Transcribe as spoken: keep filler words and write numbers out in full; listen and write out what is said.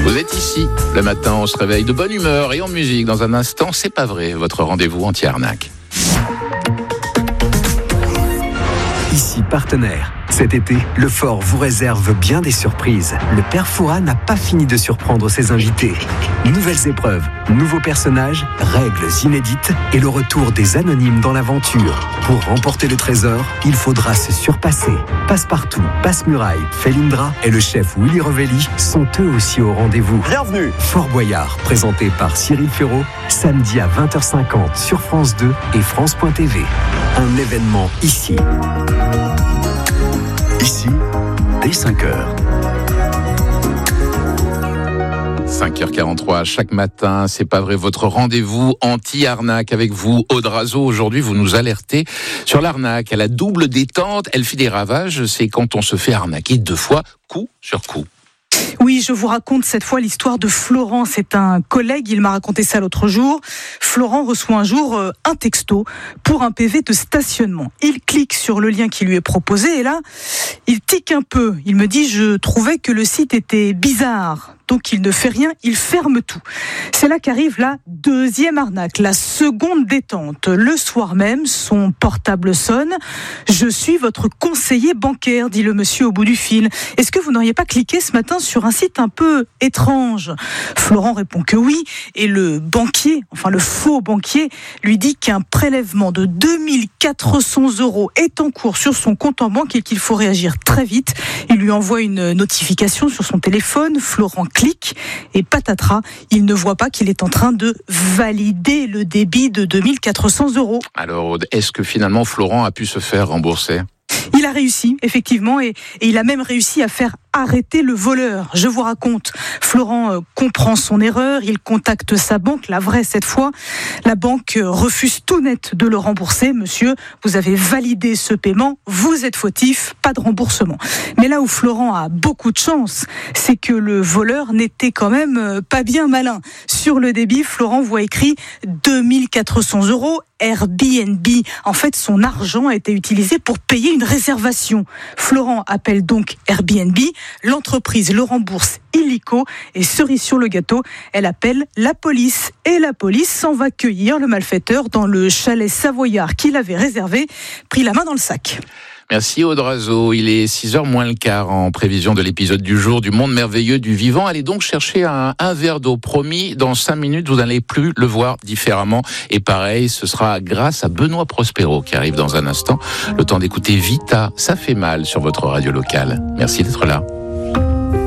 Vous êtes ici, le matin, on se réveille de bonne humeur et en musique. Dans un instant, c'est pas vrai, votre rendez-vous anti-arnaque. Ici partenaire. Cet été, le Fort vous réserve bien des surprises. Le père Fouras n'a pas fini de surprendre ses invités. Nouvelles épreuves, nouveaux personnages, règles inédites et le retour des anonymes dans l'aventure. Pour remporter le trésor, il faudra se surpasser. Passepartout, Passe-Muraille, Felindra et le chef Willy Revelli sont eux aussi au rendez-vous. Bienvenue. Fort Boyard, présenté par Cyril Ferraud, samedi à vingt heures cinquante sur France deux et France point T V. Un événement ici. Ici, dès cinq heures. cinq heures quarante-trois chaque matin, c'est pas vrai, votre rendez-vous anti-arnaque avec vous, Aude Razeau. Aujourd'hui, vous nous alertez sur l'arnaque à la double détente. Elle fait des ravages, c'est quand on se fait arnaquer deux fois, coup sur coup. Oui, je vous raconte cette fois l'histoire de Florent. C'est un collègue, il m'a raconté ça l'autre jour. Florent reçoit un jour euh, un texto pour un P V de stationnement. Il clique sur le lien qui lui est proposé et là, il tique un peu. Il me dit, je trouvais que le site était bizarre. Donc il ne fait rien, il ferme tout. C'est là qu'arrive la deuxième arnaque, la seconde détente. Le soir même, son portable sonne. Je suis votre conseiller bancaire, dit le monsieur au bout du fil. Est-ce que vous n'auriez pas cliqué ce matin sur un site un peu étrange ? Florent répond que oui. Et le banquier, enfin le faux banquier, lui dit qu'un prélèvement de deux mille quatre cents euros est en cours sur son compte en banque et qu'il faut réagir très vite. Il lui envoie une notification sur son téléphone. Florent clique et patatras, il ne voit pas qu'il est en train de valider le débit de deux mille quatre cents euros. Alors, est-ce que finalement Florent a pu se faire rembourser ? Il a réussi, effectivement, et, et il a même réussi à faire arrêter le voleur. Je vous raconte, Florent euh, comprend son erreur, il contacte sa banque, la vraie cette fois. La banque euh, refuse tout net de le rembourser. Monsieur, vous avez validé ce paiement, vous êtes fautif, pas de remboursement. Mais là où Florent a beaucoup de chance, c'est que le voleur n'était quand même euh, pas bien malin. Sur le débit, Florent voit écrit deux mille quatre cents euros Airbnb. En fait, son argent a été utilisé pour payer une réservation. Florent appelle donc Airbnb. L'entreprise le rembourse illico et cerise sur le gâteau, elle appelle la police. Et la police s'en va cueillir le malfaiteur dans le chalet savoyard qu'il avait réservé, pris la main dans le sac. Merci Aude Razeau. Il est six heures moins le quart en prévision de l'épisode du jour du monde merveilleux du vivant. Allez donc chercher un, un verre d'eau. Promis, dans cinq minutes, vous n'allez plus le voir différemment. Et pareil, ce sera grâce à Benoît Prospero qui arrive dans un instant. Le temps d'écouter Vita, ça fait mal sur votre radio locale. Merci d'être là.